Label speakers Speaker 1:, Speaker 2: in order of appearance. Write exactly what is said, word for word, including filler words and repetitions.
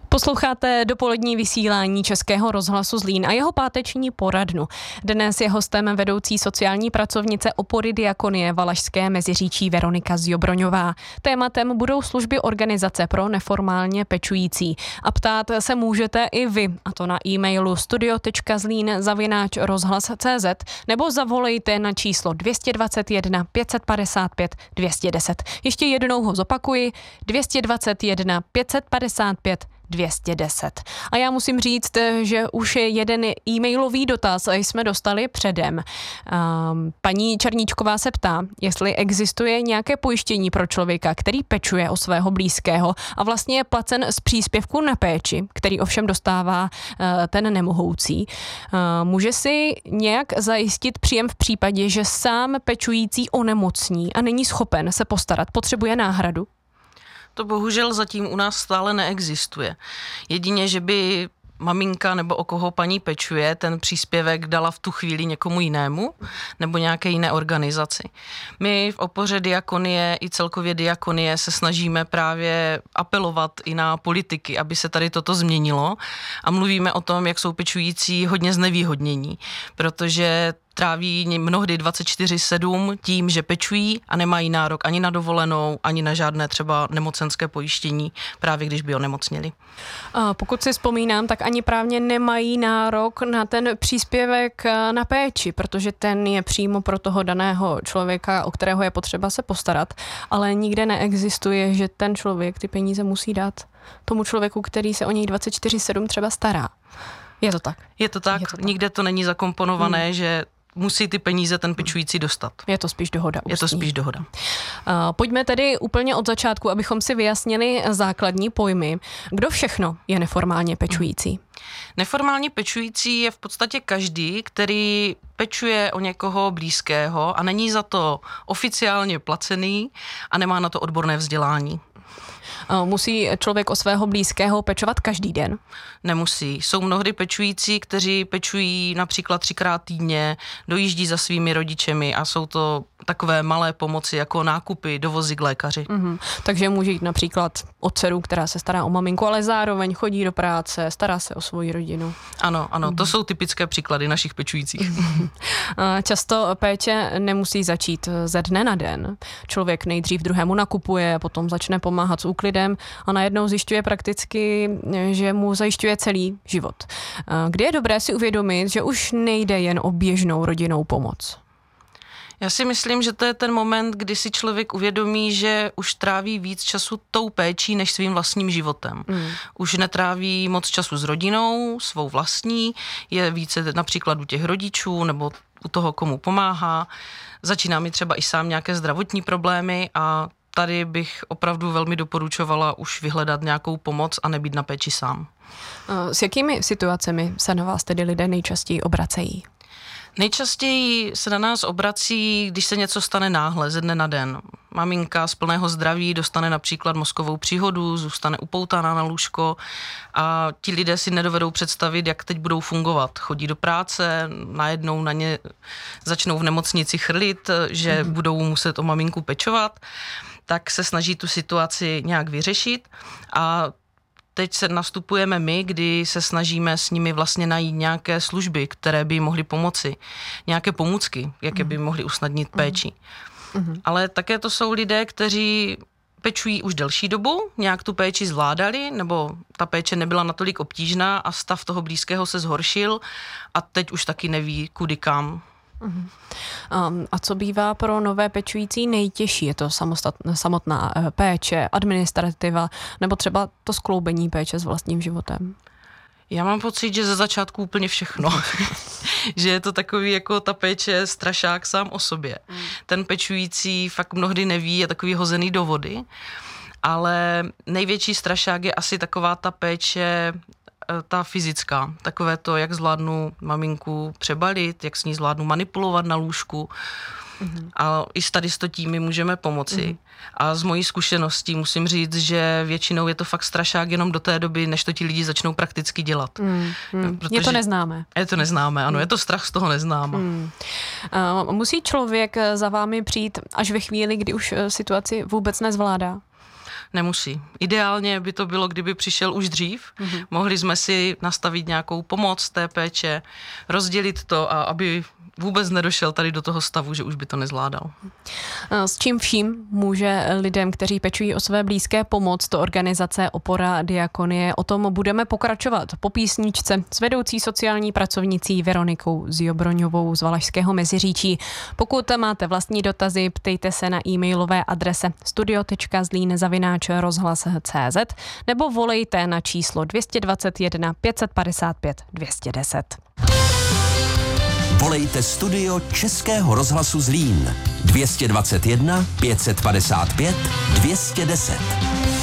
Speaker 1: Posloucháte dopolední vysílání Českého rozhlasu Zlín a jeho páteční poradnu. Dnes je hostem vedoucí sociální pracovnice opory Diakonie Valašské Meziříčí Veronika Zjobroňová. Tématem budou služby organizace pro neformálně pečující. A ptát se můžete i vy, a to na e-mailu studio tečka zlín zavináč rozhlas tečka cé zet nebo zavolejte na číslo dvě stě dvacet jedna pět set padesát pět dvě stě deset. Ještě jednou ho zopakuji, dvě stě dvacet jedna pět set padesát pět dvě stě deset. A já musím říct, že už jeden e-mailový dotaz jsme dostali předem. Paní Černíčková se ptá, jestli existuje nějaké pojištění pro člověka, který pečuje o svého blízkého a vlastně je placen z příspěvku na péči, který ovšem dostává ten nemohoucí. Může si nějak zajistit příjem v případě, že sám pečující onemocní a není schopen se postarat, potřebuje náhradu?
Speaker 2: To bohužel zatím u nás stále neexistuje. Jedině, že by maminka nebo o koho paní pečuje, ten příspěvek dala v tu chvíli někomu jinému nebo nějaké jiné organizaci. My v opoře Diakonie i celkově Diakonie se snažíme právě apelovat i na politiky, aby se tady toto změnilo a mluvíme o tom, jak jsou pečující hodně znevýhodnění, protože tráví mnohdy dvacet čtyři sedm tím, že pečují a nemají nárok ani na dovolenou, ani na žádné třeba nemocenské pojištění, právě když by onemocněli.
Speaker 1: A pokud si vzpomínám, tak ani právně nemají nárok na ten příspěvek na péči, protože ten je přímo pro toho daného člověka, o kterého je potřeba se postarat, ale nikde neexistuje, že ten člověk ty peníze musí dát tomu člověku, který se o něj dvacet čtyři sedm třeba stará. Je to tak?
Speaker 2: Je to tak, je to tak. Nikde to není zakomponované, hmm. že musí ty peníze ten pečující dostat.
Speaker 1: Je to spíš dohoda. Ústní.
Speaker 2: Je to spíš dohoda.
Speaker 1: Uh, pojďme tedy úplně od začátku, abychom si vyjasnili základní pojmy. Kdo všechno je neformálně pečující?
Speaker 2: Neformálně pečující je v podstatě každý, který pečuje o někoho blízkého a není za to oficiálně placený a nemá na to odborné vzdělání.
Speaker 1: Musí člověk o svého blízkého pečovat každý den?
Speaker 2: Nemusí. Jsou mnohdy pečující, kteří pečují například třikrát týdně, dojíždí za svými rodičemi a jsou to takové malé pomoci jako nákupy, dovozy k lékaři. Mm-hmm.
Speaker 1: Takže může jít například o dceru, která se stará o maminku, ale zároveň chodí do práce, stará se o svoji rodinu.
Speaker 2: Ano, ano, mm-hmm. to jsou typické příklady našich pečujících.
Speaker 1: Často péče nemusí začít ze dne na den. Člověk nejdřív druhému nakupuje, potom začne pomáhat s úklidem a najednou zjišťuje prakticky, že mu zajišťuje celý život. Kdy je dobré si uvědomit, že už nejde jen o běžnou rodinnou pomoc?
Speaker 2: Já si myslím, že to je ten moment, kdy si člověk uvědomí, že už tráví víc času tou péčí než svým vlastním životem. Mm. Už netráví moc času s rodinou, svou vlastní, je více například u těch rodičů nebo u toho, komu pomáhá. Začíná mi třeba i sám nějaké zdravotní problémy a tady bych opravdu velmi doporučovala už vyhledat nějakou pomoc a nebýt na péči sám.
Speaker 1: S jakými situacemi se na vás tedy lidé nejčastěji obracejí?
Speaker 2: Nejčastěji se na nás obrací, když se něco stane náhle, ze dne na den. Maminka z plného zdraví dostane například mozkovou příhodu, zůstane upoutána na lůžko a ti lidé si nedovedou představit, jak teď budou fungovat. Chodí do práce, najednou na ně začnou v nemocnici chrlit, že mm. budou muset o maminku pečovat, tak se snaží tu situaci nějak vyřešit a teď se nastupujeme my, kdy se snažíme s nimi vlastně najít nějaké služby, které by mohly pomoci, nějaké pomůcky, jaké by mohly usnadnit péči. Mm-hmm. Ale také to jsou lidé, kteří pečují už delší dobu, nějak tu péči zvládali, nebo ta péče nebyla natolik obtížná a stav toho blízkého se zhoršil a teď už taky neví, kudy kam.
Speaker 1: Uh-huh. Um, a co bývá pro nové pečující nejtěžší? Je to samotná péče, administrativa nebo třeba to skloubení péče s vlastním životem?
Speaker 2: Já mám pocit, že ze začátku úplně všechno. Že je to takový jako ta péče strašák sám o sobě. Mm. Ten pečující fakt mnohdy neví, je takový hozený do vody, ale největší strašák je asi taková ta péče ta fyzická, takové to, jak zvládnu maminku přebalit, jak s ní zvládnu manipulovat na lůžku. Mm-hmm. A i s tady s tím můžeme pomoci. Mm-hmm. A z mojí zkušeností musím říct, že většinou je to fakt strašák jenom do té doby, než to ti lidi začnou prakticky dělat.
Speaker 1: Mm-hmm. Je to neznámé.
Speaker 2: Je to neznámé, ano, mm. je to strach z toho neznáma.
Speaker 1: Mm. Uh, musí člověk za vámi přijít až ve chvíli, kdy už situaci vůbec nezvládá?
Speaker 2: Nemusí. Ideálně by to bylo, kdyby přišel už dřív. Mm-hmm. Mohli jsme si nastavit nějakou pomoc té péče, rozdělit to a aby vůbec nedošel tady do toho stavu, že už by to nezvládal.
Speaker 1: S čím vším může lidem, kteří pečují o své blízké, pomoct to organizace Opora Diakonie? O tom budeme pokračovat po písničce s vedoucí sociální pracovnicí Veronikou Ziobroňovou z Valašského Meziříčí. Pokud máte vlastní dotazy, ptejte se na e-mailové adrese studio tečka zlín zavináč rozhlas tečka cé zet nebo volejte na číslo dvě stě dvacet jedna pět set padesát pět dvě stě deset.
Speaker 3: Volejte studio Českého rozhlasu Zlín dvě stě dvacet jedna pět set padesát pět dvě stě deset.